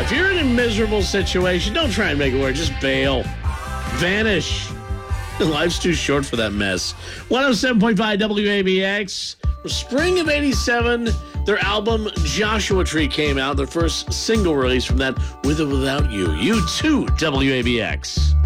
If you're in a miserable situation, don't try and make it work. Just bail. Vanish. Life's too short for that mess. 107.5 WABX. For spring of 87, their album Joshua Tree came out. Their first single release from that, With or Without You. You too, WABX.